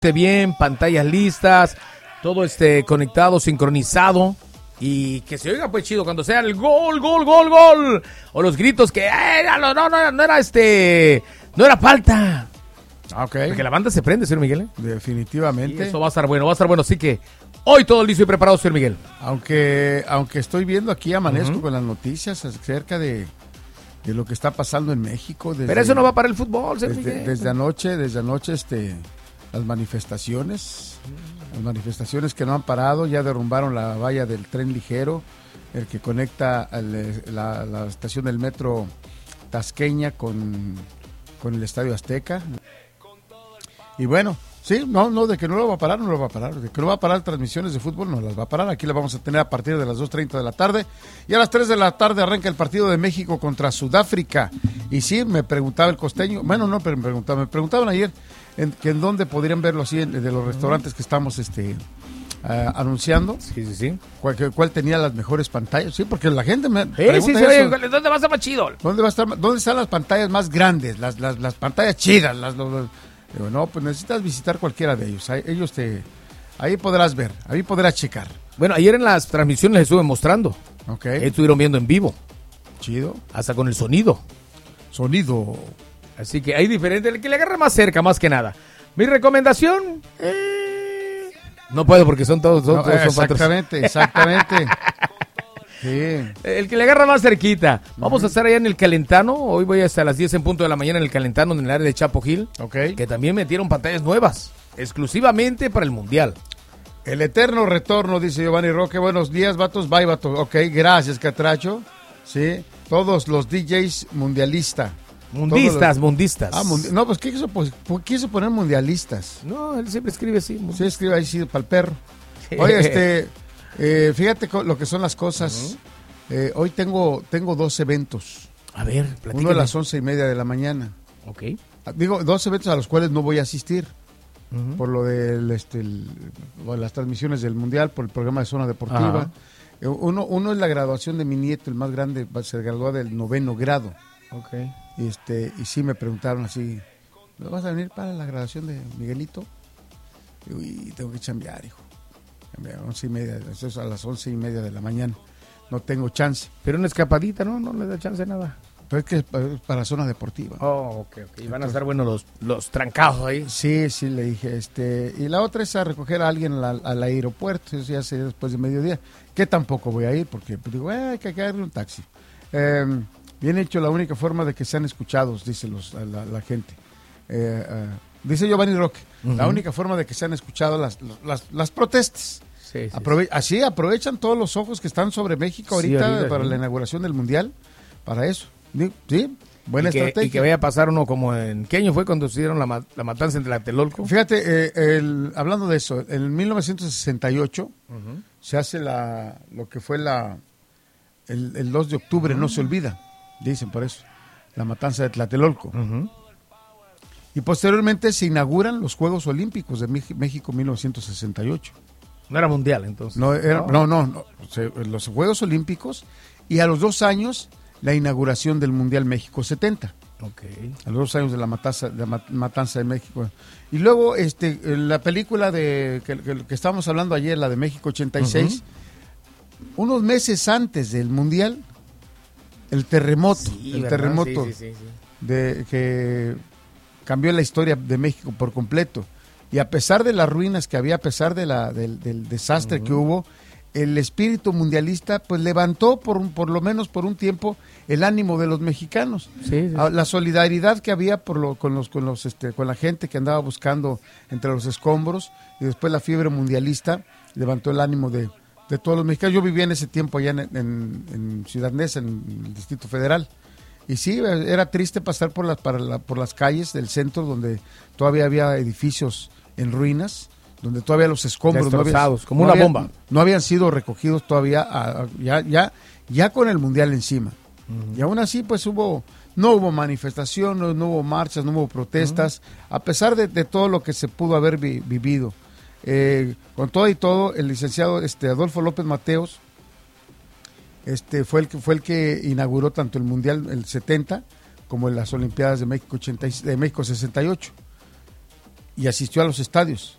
bien, pantallas listas, todo conectado, sincronizado y que se oiga pues chido cuando sea el gol, o los gritos que no era falta. Okay. Porque la banda se prende, señor Miguel. Definitivamente. Y eso va a estar bueno, así que hoy todo listo y preparado, señor Miguel. Aunque estoy viendo aquí, amanezco con las noticias acerca de lo que está pasando en México. Pero eso no va para el fútbol, señor Miguel. Desde anoche, las manifestaciones que no han parado, ya derrumbaron la valla del tren ligero, el que conecta la estación del metro Tasqueña con el Estadio Azteca. Y bueno, sí, de que no lo va a parar, de que no va a parar transmisiones de fútbol, no las va a parar. Aquí las vamos a tener a partir de las 2:30 de la tarde, y a las 3 de la tarde arranca el partido de México contra Sudáfrica. Y sí, me preguntaba el costeño, bueno, no, pero me preguntaban ayer en dónde podrían verlo así, de los restaurantes que estamos anunciando. Sí. ¿Cuál tenía las mejores pantallas? Sí, porque la gente me pregunta eso. ¿Dónde va a estar más chido? ¿Dónde están las pantallas más grandes, las pantallas chidas? Digo, no, pues necesitas visitar cualquiera de ellos. Ahí podrás ver, ahí podrás checar. Bueno, ayer en las transmisiones les estuve mostrando. Okay. Estuvieron viendo en vivo. Chido. Hasta con el sonido. Así que hay diferente, el que le agarra más cerca, más que nada. Mi recomendación, no puedo porque son todos exactamente. Sí. El que le agarra más cerquita. Vamos a estar allá en el Calentano. Hoy voy hasta las 10 en punto de la mañana en el Calentano, en el área de Chapo Gil. Okay. Que también metieron pantallas nuevas, exclusivamente para el Mundial. El eterno retorno, dice Giovanni Roque. Buenos días, vatos. Bye, vatos. Ok, gracias, Catracho. Sí, todos los DJs Mundistas. No, pues ¿qué quiso poner mundialistas? No, él siempre escribe así. Sí, escribe ahí, sí, para el perro. Oye, fíjate lo que son las cosas. Hoy tengo 2 eventos. A ver, platícame. Uno a las 11:30 de la mañana. Ok. Digo, 2 eventos a los cuales no voy a asistir. Por lo de las transmisiones del Mundial, por el programa de Zona Deportiva. Uno es la graduación de mi nieto, el más grande, se graduó del 9º grado. Okay. Y sí me preguntaron así, ¿no vas a venir para la graduación de Miguelito? Y tengo que chambear, hijo. 11:30, eso es a las 11:30 de la mañana. No tengo chance. Pero una escapadita, ¿no? No le da chance nada. Pero es que es para Zona Deportiva. Oh, ok. Y van a estar buenos los trancados ahí. Sí, le dije. Y la otra es a recoger a alguien al aeropuerto. Eso ya sería después de mediodía. Que tampoco voy a ir porque digo, hay que agarrar un taxi. Bien hecho, la única forma de que sean escuchados, dice la gente. Dice Giovanni Roque, la única forma de que sean escuchados las protestas. Sí. Así aprovechan todos los ojos que están sobre México ahorita para la inauguración del Mundial, para eso. Sí, buena estrategia. Y que vaya a pasar uno como en... ¿Qué año fue cuando se dieron la matanza en Tlatelolco? Fíjate, hablando de eso, en 1968 se hace lo que fue el 2 de octubre, no se olvida, dicen por eso, la matanza de Tlatelolco. Y posteriormente se inauguran los Juegos Olímpicos de México 1968. No era mundial, entonces. No, los Juegos Olímpicos, y a los 2 años la inauguración del Mundial México 70. Okay. A los 2 años de la matanza de México. Y luego la película que estábamos hablando ayer, la de México 86, unos meses antes del Mundial, el terremoto, Sí. de que cambió la historia de México por completo. Y a pesar de las ruinas que había, a pesar del desastre que hubo, el espíritu mundialista pues levantó por lo menos por un tiempo el ánimo de los mexicanos. Sí. La solidaridad que había con la gente que andaba buscando entre los escombros, y después la fiebre mundialista levantó el ánimo de todos los mexicanos. Yo vivía en ese tiempo allá en Ciudad Neza, en el Distrito Federal. Y sí, era triste pasar por las calles del centro, donde todavía había edificios en ruinas, donde todavía los escombros destrozados, como una bomba. No habían sido recogidos todavía, ya con el Mundial encima. Y aún así, pues no hubo manifestación, no hubo marchas, no hubo protestas, a pesar de todo lo que se pudo haber vivido. Con todo y todo, el licenciado Adolfo López Mateos fue el que inauguró tanto el Mundial el 70 como en las Olimpiadas de México 68, y asistió a los estadios.